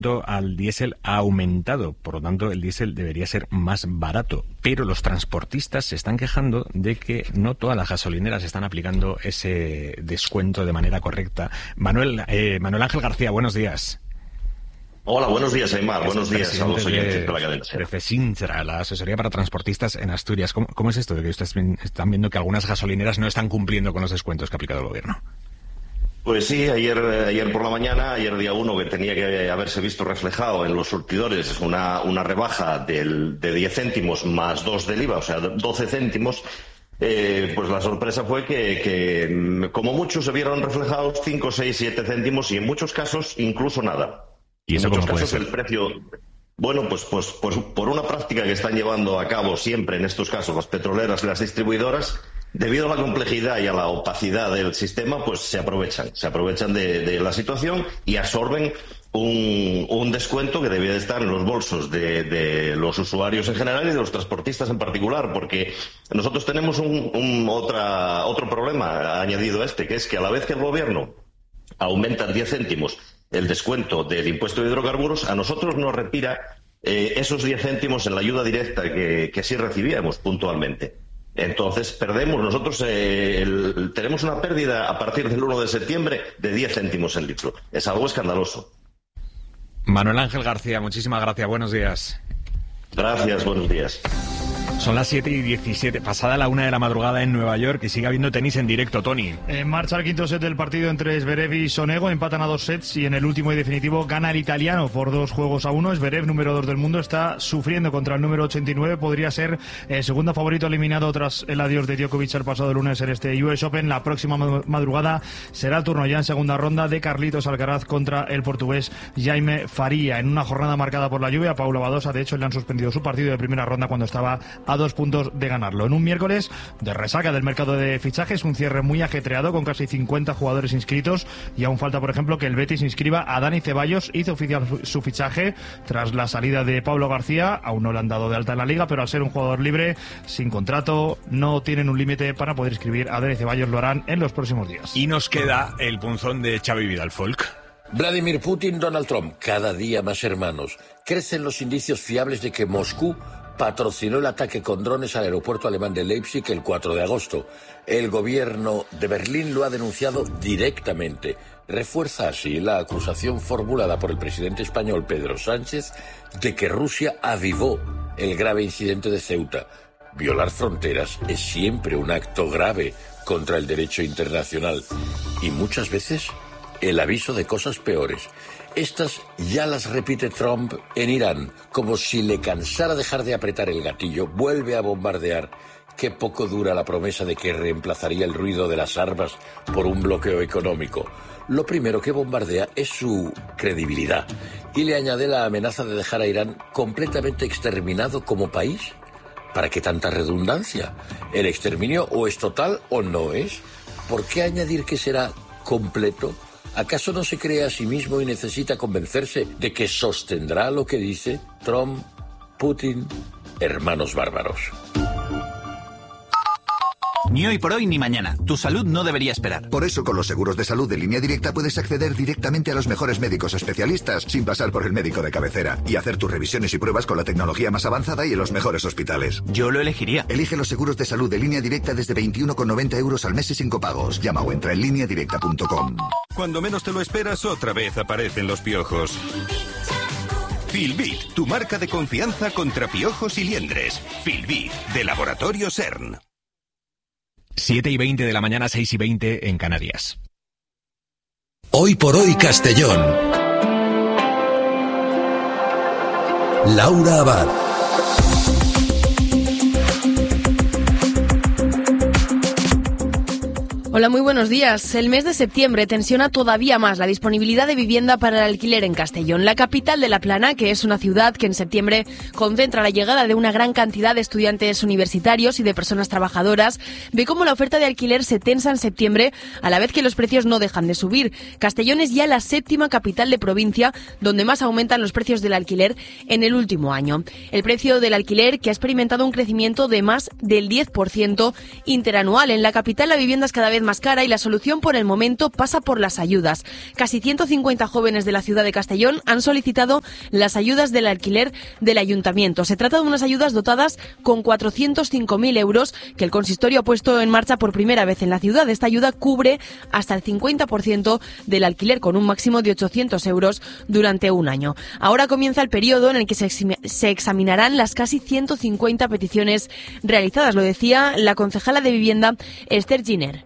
al diésel ha aumentado, por lo tanto el diésel debería ser más barato, pero los transportistas se están quejando de que no todas las gasolineras están aplicando ese descuento de manera correcta. Manuel Ángel García, buenos días. Hola, buenos días, Aymar. Buenos días a los oyentes de la cadena SER. De FESINTRA, la asesoría para transportistas en Asturias. ¿Cómo es esto de que ustedes están viendo que algunas gasolineras no están cumpliendo con los descuentos que ha aplicado el gobierno? Pues sí, ayer por la mañana, ayer día 1, que tenía que haberse visto reflejado en los surtidores una rebaja de 10 céntimos más 2 del IVA, o sea, 12 céntimos, pues la sorpresa fue que como mucho se vieron reflejados 5, 6, 7 céntimos y en muchos casos incluso nada. ¿Y eso en muchos cómo puede casos ser? El precio... Bueno, pues por una práctica que están llevando a cabo siempre en estos casos las petroleras y las distribuidoras, debido a la complejidad y a la opacidad del sistema, pues se aprovechan de la situación y absorben un descuento que debía de estar en los bolsos de los usuarios en general y de los transportistas en particular, porque nosotros tenemos otro problema añadido a este, que es que a la vez que el gobierno aumenta 10 céntimos el descuento del impuesto de hidrocarburos, a nosotros nos retira esos 10 céntimos en la ayuda directa que sí recibíamos puntualmente. Entonces nosotros tenemos una pérdida a partir del 1 de septiembre de 10 céntimos el litro. Es algo escandaloso. Manuel Ángel García, muchísimas gracias. Buenos días. Gracias, buenos días. Son las 7:17, pasada la 1 de la madrugada en Nueva York, y sigue habiendo tenis en directo, Tony. En marcha el quinto set del partido entre Zverev y Sonego, empatan a 2 sets y en el último y definitivo gana el italiano por 2-1. Zverev, número 2 del mundo, está sufriendo contra el número 89, podría ser el segundo favorito eliminado tras el adiós de Djokovic el pasado lunes en este US Open. La próxima madrugada será el turno ya en segunda ronda de Carlitos Alcaraz contra el portugués Jaime Faria. En una jornada marcada por la lluvia, Paula Badosa, de hecho, le han suspendido su partido de primera ronda cuando estaba a 2 puntos de ganarlo. En un miércoles de resaca del mercado de fichajes, un cierre muy ajetreado con casi 50 jugadores inscritos, y aún falta, por ejemplo, que el Betis inscriba a Dani Ceballos. Hizo oficial su fichaje tras la salida de Pablo García. Aún no le han dado de alta en la liga, pero al ser un jugador libre, sin contrato, no tienen un límite para poder inscribir a Dani Ceballos. Lo harán en los próximos días. Y nos queda el punzón de Xavi Vidal-Folk. Vladimir Putin, Donald Trump, cada día más hermanos. Crecen los indicios fiables de que Moscú patrocinó el ataque con drones al aeropuerto alemán de Leipzig el 4 de agosto. El gobierno de Berlín lo ha denunciado directamente. Refuerza así la acusación formulada por el presidente español Pedro Sánchez de que Rusia avivó el grave incidente de Ceuta. Violar fronteras es siempre un acto grave contra el derecho internacional y muchas veces el aviso de cosas peores. Estas ya las repite Trump en Irán, como si le cansara dejar de apretar el gatillo, vuelve a bombardear. Qué poco dura la promesa de que reemplazaría el ruido de las armas por un bloqueo económico. Lo primero que bombardea es su credibilidad y le añade la amenaza de dejar a Irán completamente exterminado como país. ¿Para qué tanta redundancia? ¿El exterminio o es total o no es? ¿Por qué añadir que será completo? ¿Acaso no se cree a sí mismo y necesita convencerse de que sostendrá lo que dice? Trump, Putin, hermanos bárbaros. Ni hoy por hoy ni mañana. Tu salud no debería esperar. Por eso, con los seguros de salud de Línea Directa puedes acceder directamente a los mejores médicos especialistas sin pasar por el médico de cabecera y hacer tus revisiones y pruebas con la tecnología más avanzada y en los mejores hospitales. Yo lo elegiría. Elige los seguros de salud de Línea Directa desde 21,90 euros al mes y sin copagos. Llama o entra en lineadirecta.com. Cuando menos te lo esperas, otra vez aparecen los piojos. Filbit, tu marca de confianza contra piojos y liendres. Filbit, de Laboratorio CERN. 7:20 de la mañana, 6:20 en Canarias. Hoy por hoy Castellón. Laura Abad. Hola, muy buenos días. El mes de septiembre tensiona todavía más la disponibilidad de vivienda para el alquiler en Castellón, la capital de La Plana, que es una ciudad que en septiembre concentra la llegada de una gran cantidad de estudiantes universitarios y de personas trabajadoras. Ve cómo la oferta de alquiler se tensa en septiembre, a la vez que los precios no dejan de subir. Castellón es ya la séptima capital de provincia donde más aumentan los precios del alquiler en el último año. El precio del alquiler, que ha experimentado un crecimiento de más del 10% interanual. En la capital la vivienda es cada vez vez más cara y la solución por el momento pasa por las ayudas. Casi 150 jóvenes de la ciudad de Castellón han solicitado las ayudas del alquiler del ayuntamiento. Se trata de unas ayudas dotadas con 405.000 euros que el consistorio ha puesto en marcha por primera vez en la ciudad. Esta ayuda cubre hasta el 50% del alquiler con un máximo de 800 euros durante un año. Ahora comienza el periodo en el que se examinarán las casi 150 peticiones realizadas, lo decía la concejala de Vivienda, Esther Giner.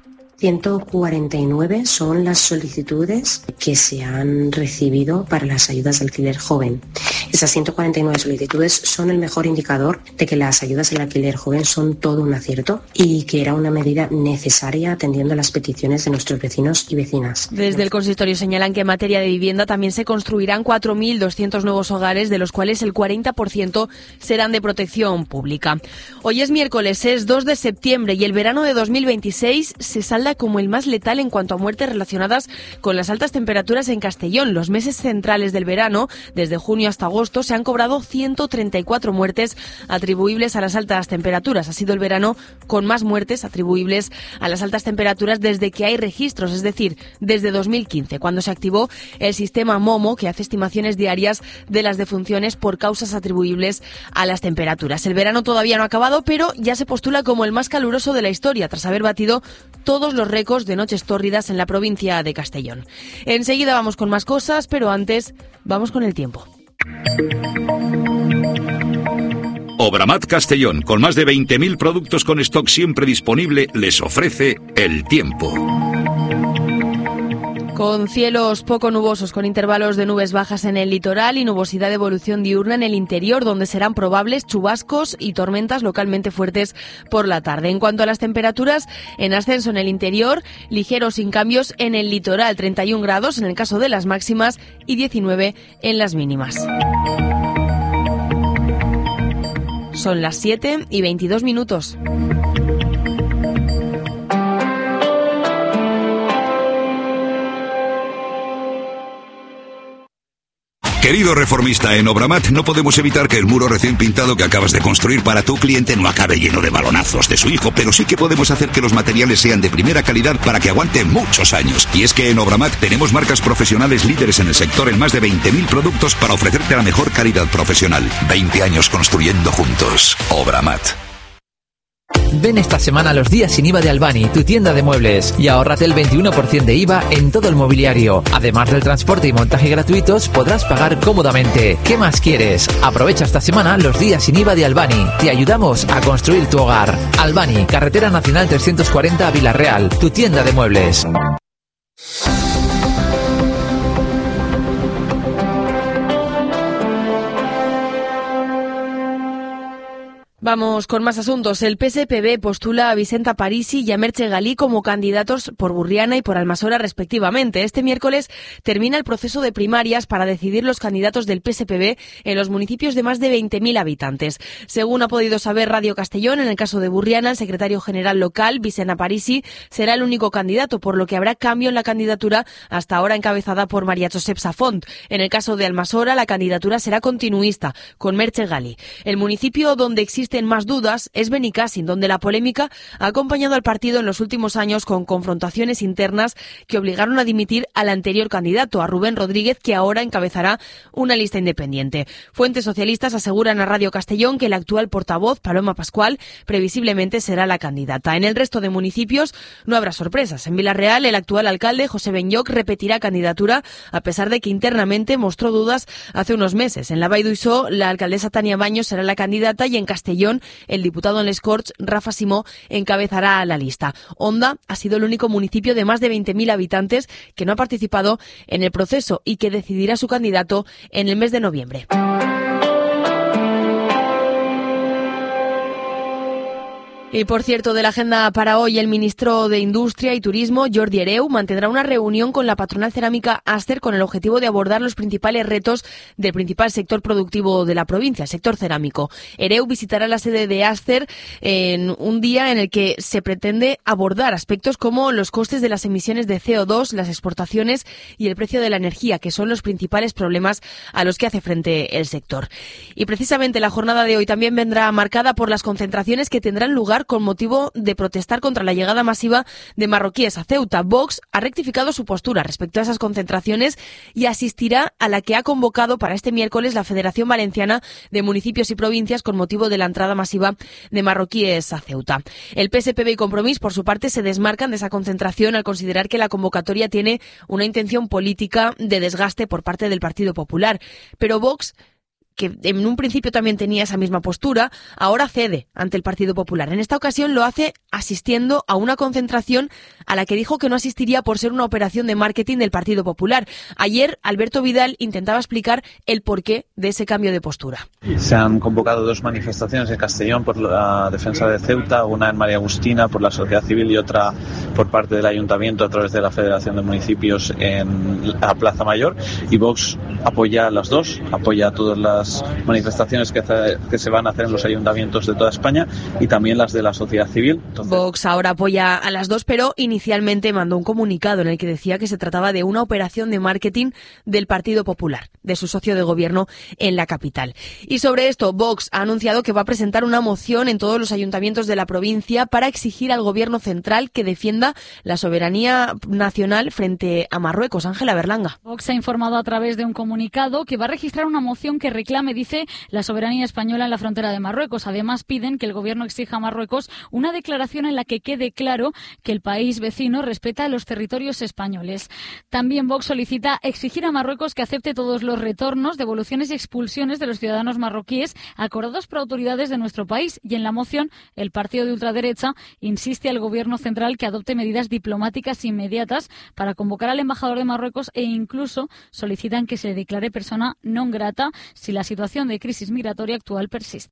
149 son las solicitudes que se han recibido para las ayudas de alquiler joven. Esas 149 solicitudes son el mejor indicador de que las ayudas del alquiler joven son todo un acierto y que era una medida necesaria atendiendo a las peticiones de nuestros vecinos y vecinas. Desde el consistorio señalan que en materia de vivienda también se construirán 4.200 nuevos hogares, de los cuales el 40% serán de protección pública. Hoy es miércoles, es 2 de septiembre y el verano de 2026 se salda como el más letal en cuanto a muertes relacionadas con las altas temperaturas en Castellón. Los meses centrales del verano, desde junio hasta agosto, se han cobrado 134 muertes atribuibles a las altas temperaturas. Ha sido el verano con más muertes atribuibles a las altas temperaturas desde que hay registros, es decir, desde 2015, cuando se activó el sistema MOMO, que hace estimaciones diarias de las defunciones por causas atribuibles a las temperaturas. El verano todavía no ha acabado, pero ya se postula como el más caluroso de la historia, tras haber batido todos los récords de noches tórridas en la provincia de Castellón. Enseguida vamos con más cosas, pero antes vamos con el tiempo. Obramat Castellón, con más de 20.000 productos con stock siempre disponible, les ofrece el tiempo. Con cielos poco nubosos, con intervalos de nubes bajas en el litoral y nubosidad de evolución diurna en el interior, donde serán probables chubascos y tormentas localmente fuertes por la tarde. En cuanto a las temperaturas, en ascenso en el interior, ligeros sin cambios en el litoral, 31 grados en el caso de las máximas y 19 en las mínimas. Son las 7:22. Querido reformista, en Obramat no podemos evitar que el muro recién pintado que acabas de construir para tu cliente no acabe lleno de balonazos de su hijo, pero sí que podemos hacer que los materiales sean de primera calidad para que aguante muchos años. Y es que en Obramat tenemos marcas profesionales líderes en el sector en más de 20.000 productos para ofrecerte la mejor calidad profesional. 20 años construyendo juntos. Obramat. Ven esta semana a los días sin IVA de Albani, tu tienda de muebles, y ahórrate el 21% de IVA en todo el mobiliario. Además del transporte y montaje gratuitos, podrás pagar cómodamente. ¿Qué más quieres? Aprovecha esta semana los días sin IVA de Albani. Te ayudamos a construir tu hogar. Albani, Carretera Nacional 340 a Vilarreal, tu tienda de muebles. Vamos con más asuntos. El PSPB postula a Vicenta Parisi y a Merche Galí como candidatos por Burriana y por Almasora respectivamente. Este miércoles termina el proceso de primarias para decidir los candidatos del PSPB en los municipios de más de 20.000 habitantes. Según ha podido saber Radio Castellón, en el caso de Burriana, el secretario general local, Vicenta Parisi, será el único candidato, por lo que habrá cambio en la candidatura hasta ahora encabezada por María Josep Safont. En el caso de Almasora, la candidatura será continuista, con Merche Galí. El municipio donde existen más dudas es Benicàssim, donde la polémica ha acompañado al partido en los últimos años con confrontaciones internas que obligaron a dimitir al anterior candidato, a Rubén Rodríguez, que ahora encabezará una lista independiente. Fuentes socialistas aseguran a Radio Castellón que el actual portavoz, Paloma Pascual, previsiblemente será la candidata. En el resto de municipios no habrá sorpresas. En Vilarreal, el actual alcalde, José Benlloch, repetirá candidatura, a pesar de que internamente mostró dudas hace unos meses. En la Vall d'Uixó, la alcaldesa Tania Baños será la candidata y en Castellón, el diputado en les Corts, Rafa Simó, encabezará la lista. Onda ha sido el único municipio de más de 20.000 habitantes que no ha participado en el proceso y que decidirá su candidato en el mes de noviembre. Y por cierto, de la agenda para hoy, el ministro de Industria y Turismo, Jordi Hereu, mantendrá una reunión con la patronal cerámica Aster con el objetivo de abordar los principales retos del principal sector productivo de la provincia, el sector cerámico. Hereu visitará la sede de Aster en un día en el que se pretende abordar aspectos como los costes de las emisiones de CO2, las exportaciones y el precio de la energía, que son los principales problemas a los que hace frente el sector. Y precisamente la jornada de hoy también vendrá marcada por las concentraciones que tendrán lugar lugar con motivo de protestar contra la llegada masiva de marroquíes a Ceuta. Vox ha rectificado su postura respecto a esas concentraciones y asistirá a la que ha convocado para este miércoles la Federación Valenciana de Municipios y Provincias con motivo de la entrada masiva de marroquíes a Ceuta. El PSPB y Compromís, por su parte, se desmarcan de esa concentración al considerar que la convocatoria tiene una intención política de desgaste por parte del Partido Popular. Pero Vox, que en un principio también tenía esa misma postura, ahora cede ante el Partido Popular. En esta ocasión lo hace asistiendo a una concentración a la que dijo que no asistiría por ser una operación de marketing del Partido Popular. Ayer, Alberto Vidal intentaba explicar el porqué de ese cambio de postura. Se han convocado 2 manifestaciones en Castellón por la defensa de Ceuta, una en María Agustina por la sociedad civil y otra por parte del Ayuntamiento a través de la Federación de Municipios en la Plaza Mayor, y Vox apoya las dos, apoya todas las manifestaciones que se van a hacer en los ayuntamientos de toda España y también las de la sociedad civil. Vox ahora apoya a las dos, pero inicialmente mandó un comunicado en el que decía que se trataba de una operación de marketing del Partido Popular, de su socio de gobierno en la capital. Y sobre esto, Vox ha anunciado que va a presentar una moción en todos los ayuntamientos de la provincia para exigir al gobierno central que defienda la soberanía nacional frente a Marruecos. Ángela Berlanga. Vox ha informado a través de un comunicado que va a registrar una moción que reclame, dice, la soberanía española en la frontera de Marruecos. Además, piden que el gobierno exija a Marruecos una declaración en la que quede claro que el país vecino respeta los territorios españoles. También Vox solicita exigir a Marruecos que acepte todos los retornos, devoluciones y expulsiones de los ciudadanos marroquíes acordados por autoridades de nuestro país. Y en la moción, el partido de ultraderecha insiste al gobierno central que adopte medidas diplomáticas inmediatas para convocar al embajador de Marruecos e incluso solicitan que se le declare persona non grata si la situación de crisis migratoria actual persiste.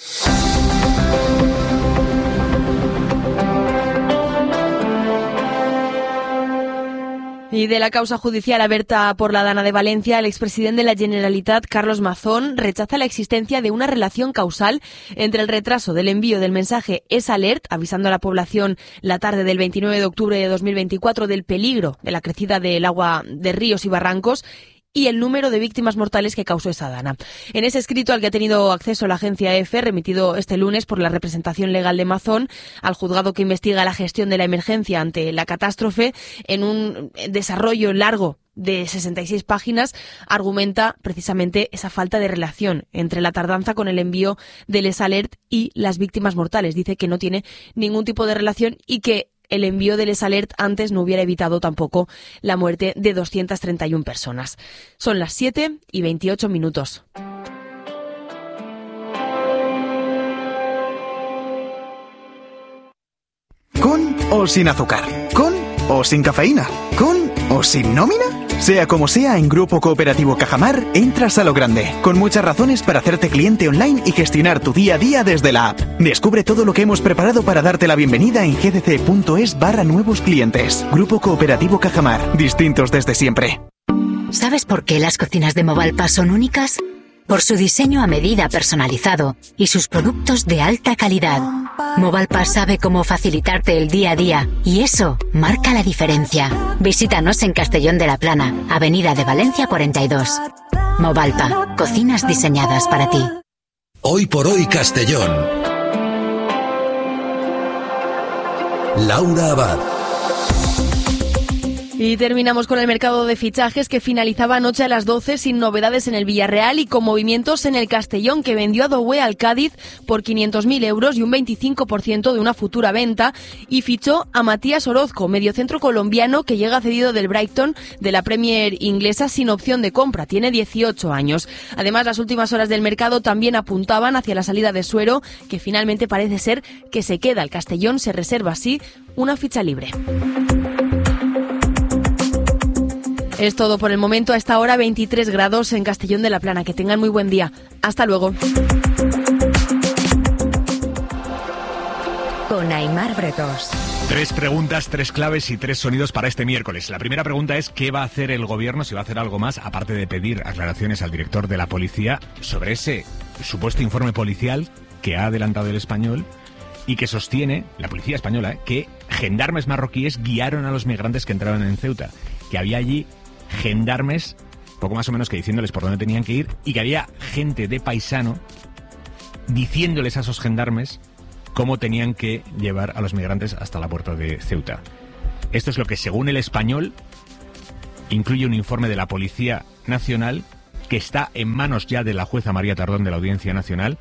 Y de la causa judicial abierta por la Dana de Valencia, el expresidente de la Generalitat, Carlos Mazón, rechaza la existencia de una relación causal entre el retraso del envío del mensaje S-Alert, avisando a la población la tarde del 29 de octubre de 2024 del peligro de la crecida del agua de ríos y barrancos, y el número de víctimas mortales que causó esa dana. En ese escrito al que ha tenido acceso la agencia EFE, remitido este lunes por la representación legal de Mazón al juzgado que investiga la gestión de la emergencia ante la catástrofe, en un desarrollo largo de 66 páginas, argumenta precisamente esa falta de relación entre la tardanza con el envío del S-Alert y las víctimas mortales. Dice que no tiene ningún tipo de relación y que el envío del S-Alert antes no hubiera evitado tampoco la muerte de 231 personas. Son las 7:28. ¿Con o sin azúcar? ¿Con o sin cafeína? ¿Con o sin nómina? Sea como sea, en Grupo Cooperativo Cajamar entras a lo grande, con muchas razones para hacerte cliente online y gestionar tu día a día desde la app. Descubre todo lo que hemos preparado para darte la bienvenida en gdc.es/nuevos clientes. Grupo Cooperativo Cajamar, distintos desde siempre. ¿Sabes por qué las cocinas de Movalpa son únicas? Por su diseño a medida personalizado y sus productos de alta calidad. Movalpa sabe cómo facilitarte el día a día y eso marca la diferencia. Visítanos en Castellón de la Plana, Avenida de Valencia 42. Movalpa, cocinas diseñadas para ti. Hoy por hoy Castellón. Laura Abad. Y terminamos con el mercado de fichajes que finalizaba anoche a las 12 sin novedades en el Villarreal y con movimientos en el Castellón, que vendió a Doué al Cádiz por 500.000 euros y un 25% de una futura venta, y fichó a Matías Orozco, mediocentro colombiano que llega cedido del Brighton de la Premier inglesa sin opción de compra. Tiene 18 años. Además, las últimas horas del mercado también apuntaban hacia la salida de Suero, que finalmente parece ser que se queda. El Castellón se reserva así una ficha libre. Es todo por el momento. A esta hora 23 grados en Castellón de la Plana. Que tengan muy buen día. Hasta luego. Con Aimar Bretos. 3 preguntas, 3 claves y 3 sonidos para este miércoles. La primera pregunta es ¿qué va a hacer el gobierno, si va a hacer algo más, aparte de pedir aclaraciones al director de la policía sobre ese supuesto informe policial que ha adelantado El Español y que sostiene, la policía española, que gendarmes marroquíes guiaron a los migrantes que entraban en Ceuta, que había allí gendarmes, poco más o menos que diciéndoles por dónde tenían que ir, y que había gente de paisano diciéndoles a esos gendarmes cómo tenían que llevar a los migrantes hasta la puerta de Ceuta. Esto es lo que, según El Español, incluye un informe de la Policía Nacional que está en manos ya de la jueza María Tardón de la Audiencia Nacional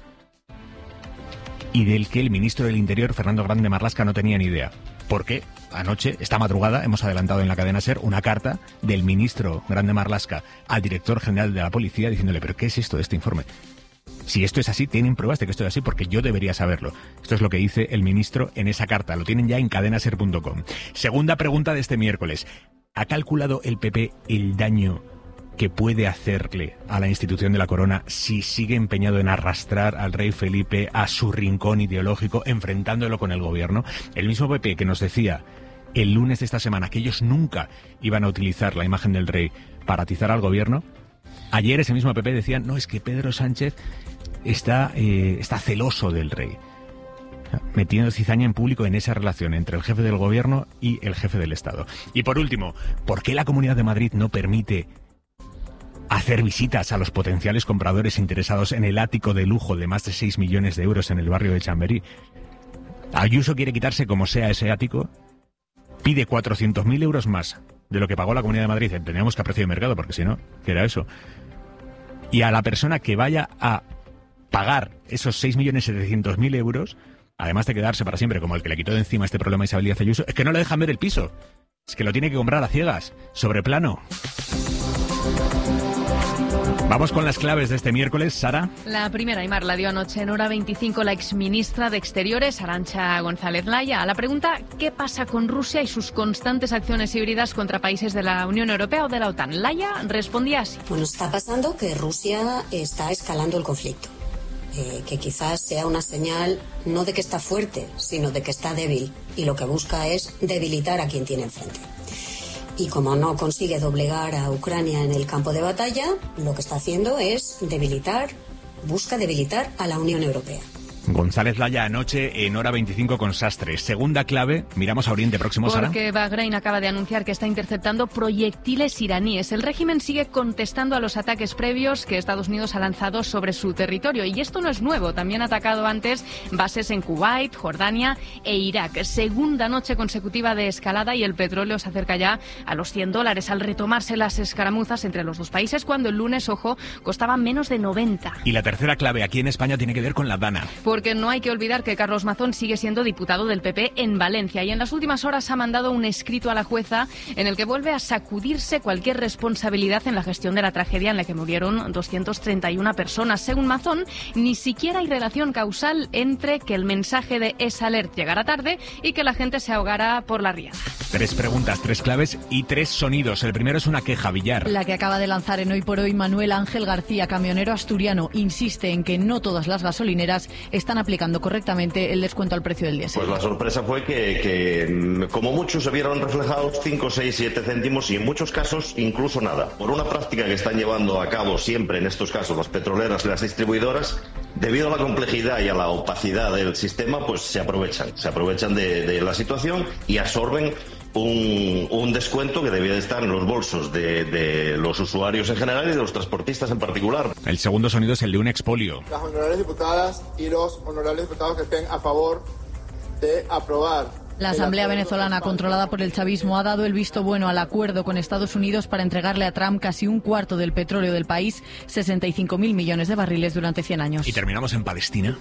y del que el ministro del Interior, Fernando Grande Marlaska, no tenía ni idea. Porque anoche, esta madrugada, hemos adelantado en la cadena SER una carta del ministro Grande Marlaska al director general de la policía diciéndole, ¿pero qué es esto de este informe? Si esto es así, tienen pruebas de que esto es así porque yo debería saberlo. Esto es lo que dice el ministro en esa carta. Lo tienen ya en cadenaser.com. Segunda pregunta de este miércoles. ¿Ha calculado el PP el daño que puede hacerle a la institución de la corona si sigue empeñado en arrastrar al rey Felipe a su rincón ideológico, enfrentándolo con el gobierno? El mismo PP que nos decía el lunes de esta semana que ellos nunca iban a utilizar la imagen del rey para atizar al gobierno, ayer ese mismo PP decía, no, es que Pedro Sánchez está celoso del rey, metiendo cizaña en público en esa relación entre el jefe del gobierno y el jefe del Estado. Y por último, ¿por qué la Comunidad de Madrid no permite hacer visitas a los potenciales compradores interesados en el ático de lujo de más de 6 millones de euros en el barrio de Chamberí? Ayuso quiere quitarse como sea ese ático, pide 400.000 euros más de lo que pagó la Comunidad de Madrid, entendemos que a precio de mercado, porque si no, ¿qué era eso? Y a la persona que vaya a pagar esos 6.700.000 euros, además de quedarse para siempre como el que le quitó de encima este problema a Isabel Díaz Ayuso, es que no le dejan ver el piso, es que lo tiene que comprar a ciegas, sobre plano. Vamos con las claves de este miércoles, Sara. La primera, Aimar, la dio anoche en hora 25 la exministra de Exteriores, Arantxa González Laya, a la pregunta ¿qué pasa con Rusia y sus constantes acciones híbridas contra países de la Unión Europea o de la OTAN? Laya respondía así. Bueno, está pasando que Rusia está escalando el conflicto, que quizás sea una señal no de que está fuerte, sino de que está débil, y lo que busca es debilitar a quien tiene enfrente. Y como no consigue doblegar a Ucrania en el campo de batalla, lo que está haciendo es busca debilitar a la Unión Europea. González Laya anoche en hora 25 con Sastre. Segunda clave, miramos a Oriente Próximo, Sara. Porque Bahrein acaba de anunciar que está interceptando proyectiles iraníes. El régimen sigue contestando a los ataques previos que Estados Unidos ha lanzado sobre su territorio. Y esto no es nuevo, también ha atacado antes bases en Kuwait, Jordania e Irak. Segunda noche consecutiva de escalada y el petróleo se acerca ya a los $100 al retomarse las escaramuzas entre los dos países cuando el lunes, ojo, costaba menos de 90. Y la tercera clave aquí en España tiene que ver con la Dana. Porque no hay que olvidar que Carlos Mazón sigue siendo diputado del PP en Valencia y en las últimas horas ha mandado un escrito a la jueza en el que vuelve a sacudirse cualquier responsabilidad en la gestión de la tragedia en la que murieron 231 personas. Según Mazón, ni siquiera hay relación causal entre que el mensaje de esa alert llegara tarde y que la gente se ahogara por la riada. 3 preguntas, 3 claves y 3 sonidos. El primero es una queja, Villar. La que acaba de lanzar en Hoy por Hoy Manuel Ángel García, camionero asturiano, insiste en que no todas las gasolineras están aplicando correctamente el descuento al precio del diésel. Pues la sorpresa fue que como muchos se vieron reflejados 5, 6, 7 céntimos y en muchos casos incluso nada. Por una práctica que están llevando a cabo siempre en estos casos las petroleras y las distribuidoras, debido a la complejidad y a la opacidad del sistema, pues se aprovechan de la situación y absorben un descuento que debía de estar en los bolsos de los usuarios en general y de los transportistas en particular. El segundo sonido es el de un expolio. Las honorables diputadas y los honorables diputados que estén a favor de aprobar. La Asamblea venezolana, controlada por el chavismo, ha dado el visto bueno al acuerdo con Estados Unidos para entregarle a Trump casi un cuarto del petróleo del país, 65.000 millones de barriles durante 100 años. Y terminamos en Palestina.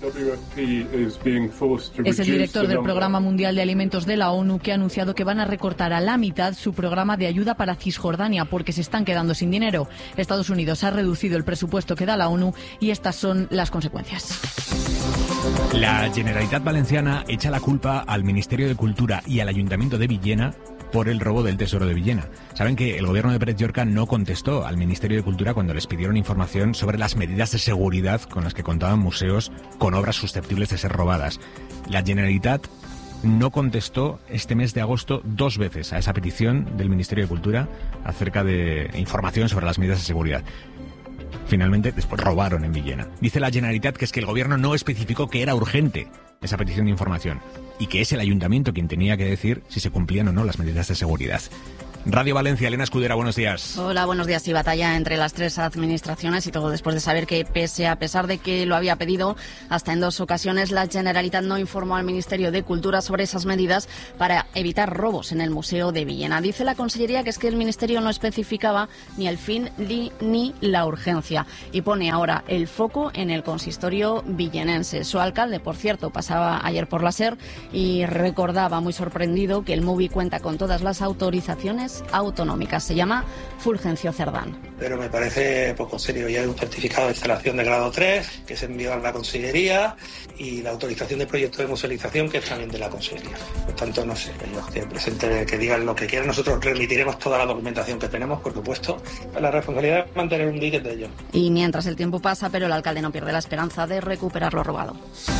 Es el director del Programa Mundial de Alimentos de la ONU que ha anunciado que van a recortar a la mitad su programa de ayuda para Cisjordania porque se están quedando sin dinero. Estados Unidos ha reducido el presupuesto que da la ONU y estas son las consecuencias. La Generalitat Valenciana echa la culpa al Ministerio de Cultura y al Ayuntamiento de Villena por el robo del Tesoro de Villena. Saben que el gobierno de Pérez Llorca no contestó al Ministerio de Cultura cuando les pidieron información sobre las medidas de seguridad con las que contaban museos con obras susceptibles de ser robadas. La Generalitat no contestó este mes de agosto 2 veces a esa petición del Ministerio de Cultura acerca de información sobre las medidas de seguridad. Finalmente, después robaron en Villena. Dice la Generalitat que es que el gobierno no especificó que era urgente esa petición de información y que es el ayuntamiento quien tenía que decir si se cumplían o no las medidas de seguridad. Radio Valencia, Elena Escudera, buenos días. Hola, buenos días. Y batalla entre las tres administraciones y todo después de saber que, a pesar de que lo había pedido hasta en 2 ocasiones, la Generalitat no informó al Ministerio de Cultura sobre esas medidas para evitar robos en el Museo de Villena. Dice la Consellería que es que el Ministerio no especificaba ni el fin ni la urgencia y pone ahora el foco en el consistorio villenense. Su alcalde, por cierto, pasaba ayer por la SER y recordaba muy sorprendido que el MUVI cuenta con todas las autorizaciones autonómicas. Se llama Fulgencio Cerdán. Pero me parece poco serio. Ya hay un certificado de instalación de grado 3 que se envió a la Consellería y la autorización de proyecto de musealización que es también de la Consellería. Por tanto, no sé, ellos que presenten, que digan lo que quieran. Nosotros remitiremos toda la documentación que tenemos, por supuesto. La responsabilidad es mantener un dique de ellos. Y mientras el tiempo pasa, pero el alcalde no pierde la esperanza de recuperar lo robado.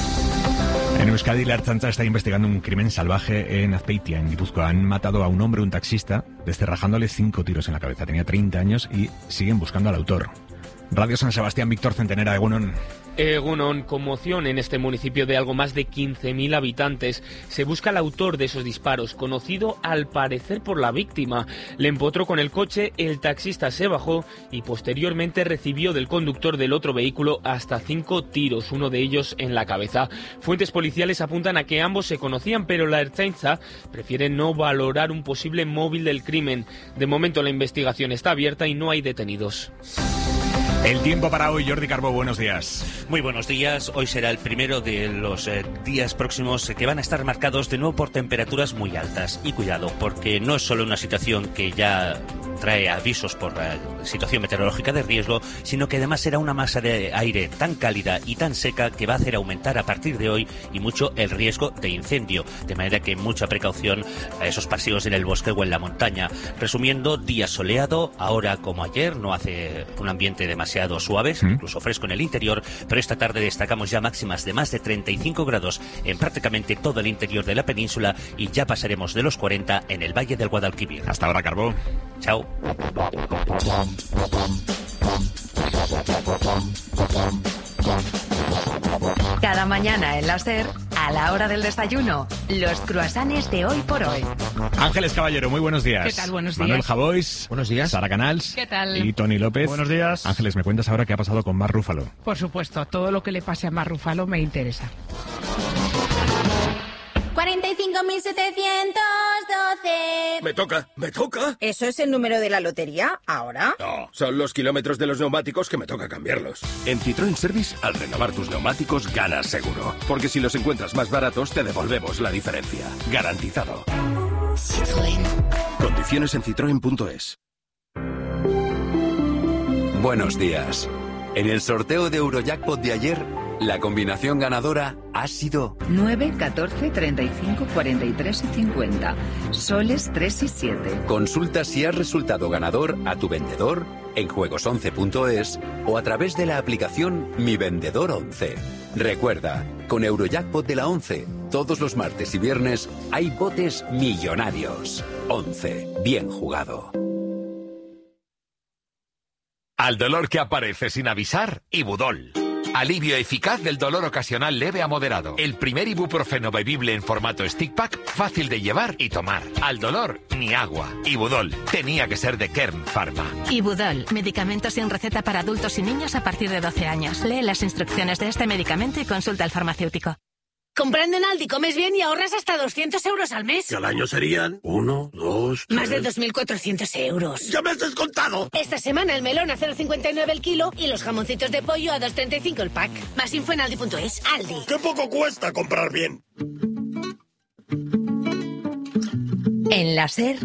En Euskadi, la Ertzaintza está investigando un crimen salvaje en Azpeitia, en Guipúzcoa. Han matado a un hombre, un taxista, descerrajándole 5 tiros en la cabeza. Tenía 30 años y siguen buscando al autor. Radio San Sebastián, Víctor Centenera, Egunon. Egunon, conmoción en este municipio de algo más de 15.000 habitantes. Se busca al autor de esos disparos, conocido al parecer por la víctima. Le empotró con el coche, el taxista se bajó y posteriormente recibió del conductor del otro vehículo hasta 5 tiros, uno de ellos en la cabeza. Fuentes policiales apuntan a que ambos se conocían, pero la Ertzaintza prefiere no valorar un posible móvil del crimen. De momento la investigación está abierta y no hay detenidos. El tiempo para hoy, Jordi Carbó, buenos días. Muy buenos días. Hoy será el primero de los días próximos que van a estar marcados de nuevo por temperaturas muy altas. Y cuidado, porque no es solo una situación que ya trae avisos por situación meteorológica de riesgo, sino que además será una masa de aire tan cálida y tan seca que va a hacer aumentar a partir de hoy y mucho el riesgo de incendio. De manera que mucha precaución a esos paseos en el bosque o en la montaña. Resumiendo, día soleado, ahora como ayer, no hace un ambiente demasiado suaves, incluso fresco en el interior, pero esta tarde destacamos ya máximas de más de 35 grados en prácticamente todo el interior de la península y ya pasaremos de los 40 en el Valle del Guadalquivir. Hasta ahora, Carbó. Chao. Cada mañana en la SER, a la hora del desayuno, los croissants de Hoy por Hoy. Ángeles Caballero, muy buenos días. ¿Qué tal? Buenos días. Manuel Javois. Buenos días. Sara Canals. ¿Qué tal? Y Tony López. Buenos días. Ángeles, ¿me cuentas ahora qué ha pasado con Marc Ruffalo? Por supuesto, todo lo que le pase a Marc Ruffalo me interesa. 45.712. Me toca. ¿Eso es el número de la lotería? ¿Ahora? No, son los kilómetros de los neumáticos que me toca cambiarlos. En Citroën Service, al renovar tus neumáticos, ganas seguro. Porque si los encuentras más baratos, te devolvemos la diferencia. Garantizado. Citroën. Condiciones en citroen.es. Buenos días. En el sorteo de Eurojackpot de ayer, la combinación ganadora ha sido 9, 14, 35, 43 y 50. Soles 3 y 7. Consulta si has resultado ganador a tu vendedor en juegos11.es o a través de la aplicación Mi Vendedor 11. Recuerda, con Eurojackpot de la 11, todos los martes y viernes hay botes millonarios. 11. Bien jugado. Al dolor que aparece sin avisar, Ibudol. Alivio eficaz del dolor ocasional leve a moderado. El primer ibuprofeno bebible en formato stick pack, fácil de llevar y tomar. Al dolor, ni agua. Ibudol. Tenía que ser de Kern Pharma. Ibudol. Medicamento sin receta para adultos y niños a partir de 12 años. Lee las instrucciones de este medicamento y consulta al farmacéutico. Comprando en Aldi comes bien y ahorras hasta 200 euros al mes. Que al año serían 1, 2, 3... Más de 2.400 euros. ¡Ya me has descontado! Esta semana el melón a 0,59 el kilo y los jamoncitos de pollo a 2,35 el pack. Más info en Aldi.es. Aldi. ¡Qué poco cuesta comprar bien! En la SER,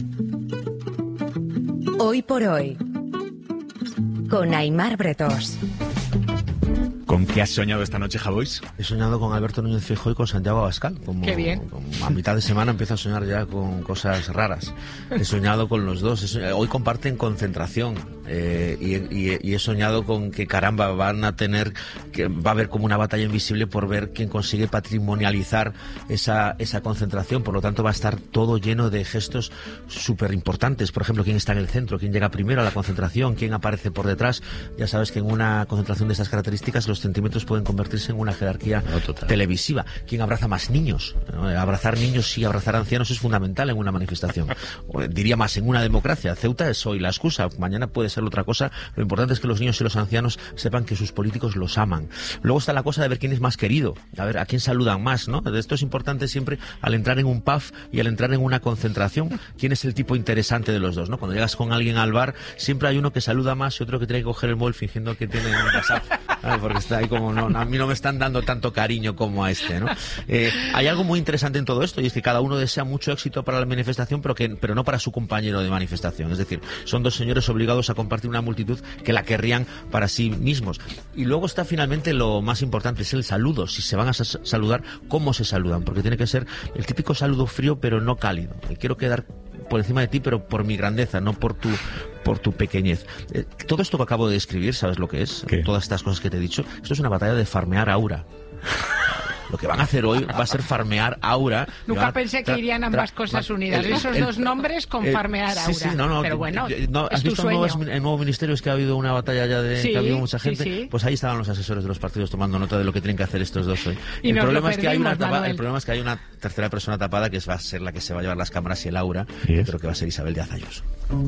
Hoy por Hoy, con Aimar Bretós. ¿Con qué has soñado esta noche, Javois? He soñado con Alberto Núñez Feijóo y con Santiago Abascal. Qué bien. A mitad de semana empiezo a soñar ya con cosas raras. He soñado con los dos. Hoy comparten concentración y he soñado con que, caramba, va a haber como una batalla invisible por ver quién consigue patrimonializar esa concentración. Por lo tanto, va a estar todo lleno de gestos súper importantes. Por ejemplo, quién está en el centro, quién llega primero a la concentración, quién aparece por detrás. Ya sabes que en una concentración de estas características los centímetros pueden convertirse en una jerarquía televisiva. ¿Quién abraza más niños? Abrazar niños y abrazar ancianos es fundamental en una manifestación. Diría más, en una democracia. Ceuta es hoy la excusa, mañana puede ser otra cosa. Lo importante es que los niños y los ancianos sepan que sus políticos los aman. Luego está la cosa de ver quién es más querido, a ver a quién saludan más, ¿no? Esto es importante siempre al entrar en un pub y al entrar en una concentración. ¿Quién es el tipo interesante de los dos, ¿no? Cuando llegas con alguien al bar, siempre hay uno que saluda más y otro que tiene que coger el móvil fingiendo que tiene un WhatsApp, porque está ahí como, no, a mí no me están dando tanto cariño como a este, ¿no? Hay algo muy interesante en todo esto, y es que cada uno desea mucho éxito para la manifestación, pero no para su compañero de manifestación. Es decir, son dos señores obligados a compartir una multitud que la querrían para sí mismos. Y luego está finalmente lo más importante, es el saludo. Si se van a saludar, ¿cómo se saludan? Porque tiene que ser el típico saludo frío pero no cálido. Y quiero quedar por encima de ti, pero por mi grandeza, no por tu pequeñez. Todo esto que acabo de describir, ¿sabes lo que es? ¿Qué? Todas estas cosas que te he dicho, esto es una batalla de farmear aura. Lo que van a hacer hoy va a ser farmear aura. Nunca pensé que irían ambas cosas unidas. Esos dos nombres con farmear aura. Sí, pero bueno, ¿has visto en nuevos ministerios que ha habido una batalla ya que ha habido mucha gente? Sí. Pues ahí estaban los asesores de los partidos tomando nota de lo que tienen que hacer estos dos hoy. El problema es que hay una tercera persona tapada que va a ser la que se va a llevar las cámaras y el aura. Creo que va a ser Isabel Díaz Ayuso.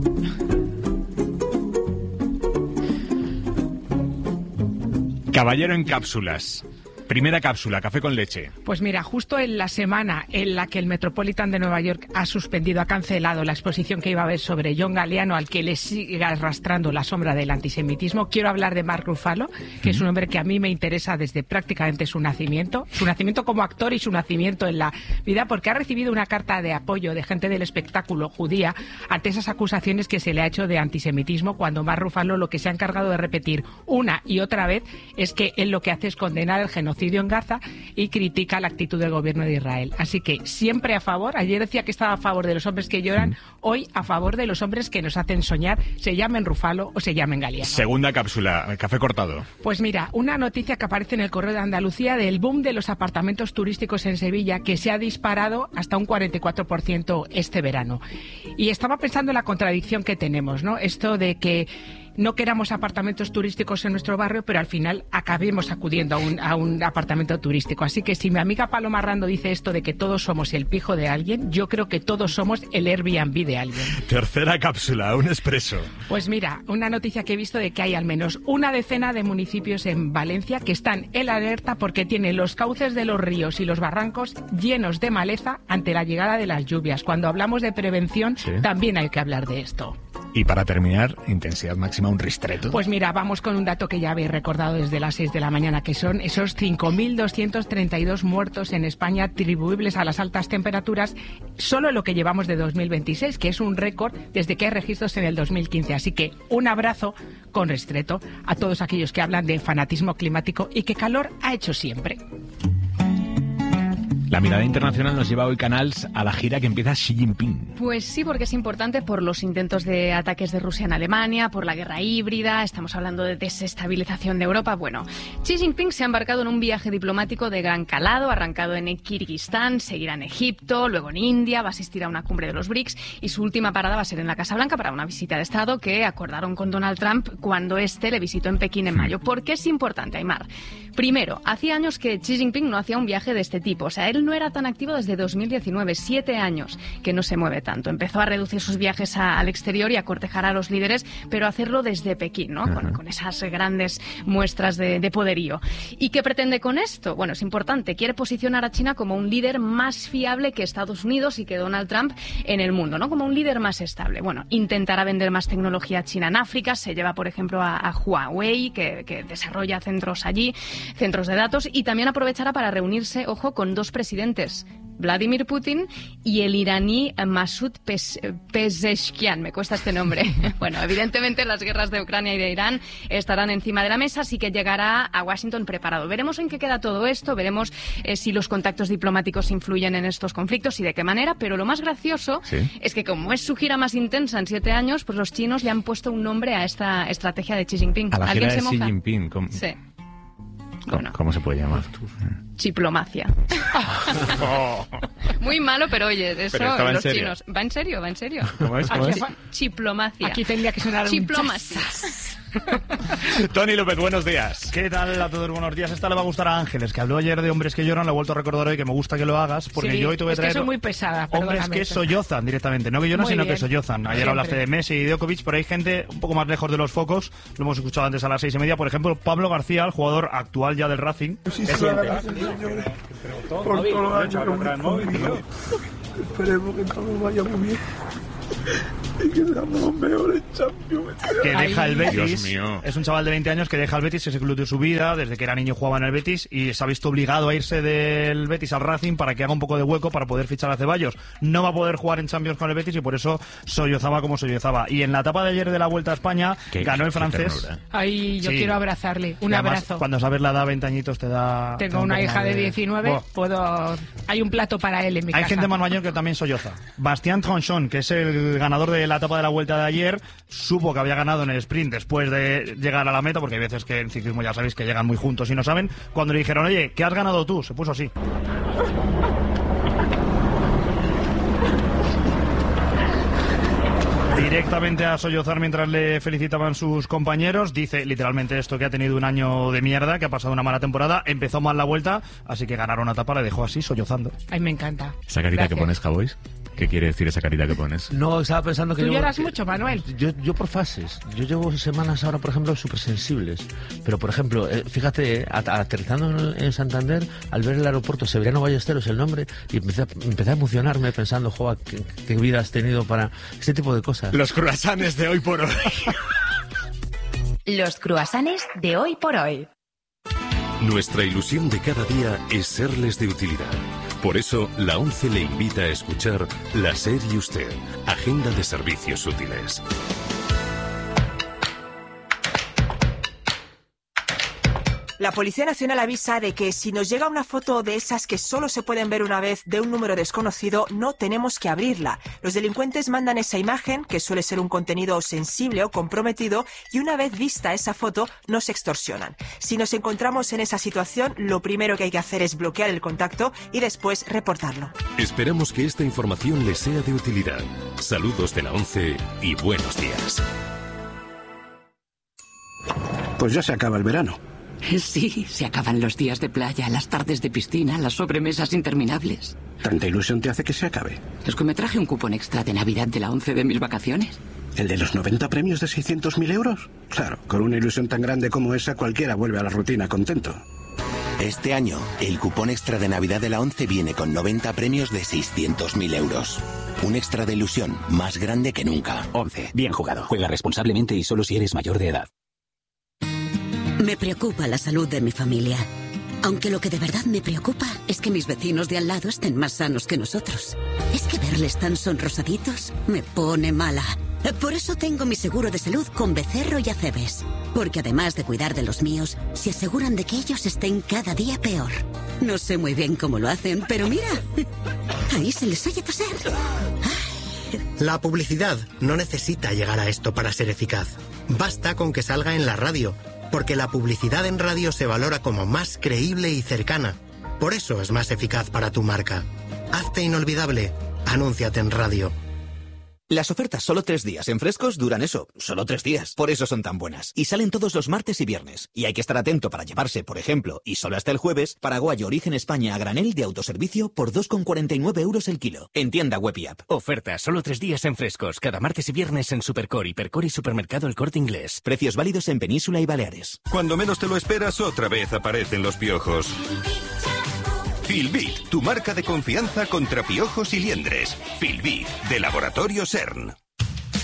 Caballero en cápsulas. Primera cápsula, café con leche. Pues mira, justo en la semana en la que el Metropolitan de Nueva York ha cancelado la exposición que iba a haber sobre John Galliano, al que le sigue arrastrando la sombra del antisemitismo, quiero hablar de Mark Ruffalo, que es un hombre que a mí me interesa desde prácticamente su nacimiento como actor y su nacimiento en la vida, porque ha recibido una carta de apoyo de gente del espectáculo judía ante esas acusaciones que se le ha hecho de antisemitismo, cuando Mark Ruffalo lo que se ha encargado de repetir una y otra vez es que él lo que hace es condenar el genocidio en Gaza y critica la actitud del gobierno de Israel. Así que siempre a favor. Ayer decía que estaba a favor de los hombres que lloran, hoy a favor de los hombres que nos hacen soñar, se llamen Ruffalo o se llamen Galliano. Segunda cápsula, café cortado. Pues mira, una noticia que aparece en el Correo de Andalucía del boom de los apartamentos turísticos en Sevilla, que se ha disparado hasta un 44% este verano. Y estaba pensando en la contradicción que tenemos, ¿no? Esto de que no queramos apartamentos turísticos en nuestro barrio, pero al final acabemos acudiendo a un apartamento turístico. Así que si mi amiga Paloma Rando dice esto de que todos somos el pijo de alguien, yo creo que todos somos el Airbnb de alguien. Tercera cápsula, un expreso. Pues mira, una noticia que he visto de que hay al menos una decena de municipios en Valencia que están en alerta porque tienen los cauces de los ríos y los barrancos llenos de maleza ante la llegada de las lluvias. Cuando hablamos de prevención, también hay que hablar de esto. Y para terminar, intensidad máxima, un ristreto. Pues mira, vamos con un dato que ya habéis recordado desde las 6 de la mañana, que son esos 5.232 muertos en España atribuibles a las altas temperaturas, solo en lo que llevamos de 2026, que es un récord desde que hay registros en el 2015. Así que un abrazo con ristreto a todos aquellos que hablan de fanatismo climático y que calor ha hecho siempre. La mirada internacional nos lleva hoy, Canals, a la gira que empieza Xi Jinping. Pues sí, porque es importante por los intentos de ataques de Rusia en Alemania, por la guerra híbrida, estamos hablando de desestabilización de Europa. Bueno, Xi Jinping se ha embarcado en un viaje diplomático de gran calado, arrancado en Kirguistán, seguirá en Egipto, luego en India, va a asistir a una cumbre de los BRICS y su última parada va a ser en la Casa Blanca para una visita de Estado que acordaron con Donald Trump cuando éste le visitó en Pekín en mayo. ¿Por qué es importante, Aymar? Primero, hacía años que Xi Jinping no hacía un viaje de este tipo, o sea, él no era tan activo desde 2019, 7 años que no se mueve tanto. Empezó a reducir sus viajes al exterior y a cortejar a los líderes, pero a hacerlo desde Pekín, ¿no? Con esas grandes muestras de poderío. ¿Y qué pretende con esto? Bueno, es importante. Quiere posicionar a China como un líder más fiable que Estados Unidos y que Donald Trump en el mundo, ¿no? Como un líder más estable. Bueno, intentará vender más tecnología china en África. Se lleva, por ejemplo, a Huawei, que desarrolla centros allí, centros de datos, y también aprovechará para reunirse, ojo, con dos presidentes presidentes Vladimir Putin y el iraní Masoud Pezeshkian. Me cuesta este nombre. Bueno, evidentemente las guerras de Ucrania y de Irán estarán encima de la mesa, así que llegará a Washington preparado. Veremos en qué queda todo esto, veremos si los contactos diplomáticos influyen en estos conflictos y de qué manera, pero lo más gracioso es que como es su gira más intensa en 7 años, pues los chinos le han puesto un nombre a esta estrategia de Xi Jinping. A la gira de se moja? Xi Jinping. Sí. ¿Cómo se puede llamar? Chiplomacia. Muy malo, pero oye, eso pero los chinos. ¿Va en serio? ¿Va en serio? ¿Cómo es? Chiplomacia. Aquí tendría que sonar Chiplomacia. Tony López, buenos días. ¿Qué tal a todos? Buenos días. Esta le va a gustar a Ángeles, que habló ayer de hombres que lloran. Lo he vuelto a recordar hoy, que me gusta que lo hagas, porque yo hoy te voy a traer... Es que soy muy pesada, hombres que sollozan directamente. No que lloran, sino que sollozan. Ayer hablaste de Messi y de Djokovic, pero hay gente un poco más lejos de los focos. Lo hemos escuchado antes a las 6:30. Por ejemplo, Pablo García, el jugador actual ya del Racing. Sí, por todo lo años conmigo. Esperemos que todo vaya muy bien. Y que seamos los mejores Champions. Que deja el Betis. Dios mío. Es un chaval de 20 años que deja el Betis, ese club de su vida. Desde que era niño jugaba en el Betis y se ha visto obligado a irse del Betis al Racing para que haga un poco de hueco para poder fichar a Ceballos. No va a poder jugar en Champions con el Betis y por eso sollozaba como sollozaba. Y en la etapa de ayer de la Vuelta a España ganó el francés. Ay, yo quiero abrazarle. Un abrazo. Cuando sabes la edad, 20 añitos te da... Tengo una hija de 19, hay un plato para él en mi casa. Hay gente más mayor que también solloza. Bastien Tronchon, que es el ganador de la etapa de la Vuelta de ayer, supo que había ganado en el sprint después de llegar a la meta, porque hay veces que en ciclismo ya sabéis que llegan muy juntos y no saben. Cuando le dijeron, oye, ¿qué has ganado tú? Se puso así. Directamente a sollozar mientras le felicitaban sus compañeros. Dice literalmente esto, que ha tenido un año de mierda, que ha pasado una mala temporada, empezó mal la Vuelta, así que ganar una etapa le dejó así, sollozando. Ay, me encanta. ¿Esa carita que pones, Javois? ¿Qué quiere decir esa carita que pones? No, estaba pensando que... Tú lloras mucho, Manuel. Yo por fases. Yo llevo semanas ahora, por ejemplo, súper sensibles. Pero, por ejemplo, fíjate, aterrizando en Santander, al ver el aeropuerto Severiano Ballesteros, el nombre, y empecé a emocionarme pensando, joder, qué vida has tenido para este tipo de cosas. Los croissants de hoy por hoy. Los croissants de hoy por hoy. Nuestra ilusión de cada día es serles de utilidad. Por eso, la ONCE le invita a escuchar La SER y Usted, Agenda de Servicios Útiles. La Policía Nacional avisa de que si nos llega una foto de esas que solo se pueden ver una vez de un número desconocido, no tenemos que abrirla. Los delincuentes mandan esa imagen, que suele ser un contenido sensible o comprometido, y una vez vista esa foto, nos extorsionan. Si nos encontramos en esa situación, lo primero que hay que hacer es bloquear el contacto y después reportarlo. Esperamos que esta información les sea de utilidad. Saludos de la ONCE y buenos días. Pues ya se acaba el verano. Sí, se acaban los días de playa, las tardes de piscina, las sobremesas interminables. ¿Tanta ilusión te hace que se acabe? Es que me traje un cupón extra de Navidad de la ONCE de mis vacaciones. ¿El de los 90 premios de 600.000 euros? Claro, con una ilusión tan grande como esa, cualquiera vuelve a la rutina contento. Este año, el cupón extra de Navidad de la ONCE viene con 90 premios de 600.000 euros. Un extra de ilusión más grande que nunca. ONCE, bien jugado. Juega responsablemente y solo si eres mayor de edad. Me preocupa la salud de mi familia. Aunque lo que de verdad me preocupa es que mis vecinos de al lado estén más sanos que nosotros. Es que verles tan sonrosaditos me pone mala. Por eso tengo mi seguro de salud con Becerro y Acebes. Porque además de cuidar de los míos, se aseguran de que ellos estén cada día peor. No sé muy bien cómo lo hacen, pero mira, ahí se les oye toser. La publicidad no necesita llegar a esto para ser eficaz. Basta con que salga en la radio, porque la publicidad en radio se valora como más creíble y cercana. Por eso es más eficaz para tu marca. Hazte inolvidable. Anúnciate en radio. Las ofertas solo 3 días en Frescos duran eso, solo 3 días. Por eso son tan buenas. Y salen todos los martes y viernes. Y hay que estar atento para llevarse, por ejemplo, y solo hasta el jueves, paraguayo origen España a granel de autoservicio por 2,49 euros el kilo. En tienda web y app. Ofertas solo 3 días en Frescos. Cada martes y viernes en Supercore, Hipercore y Supermercado El Corte Inglés. Precios válidos en Península y Baleares. Cuando menos te lo esperas, otra vez aparecen los piojos. Filbit, tu marca de confianza contra piojos y liendres. Filbit, de Laboratorio CERN.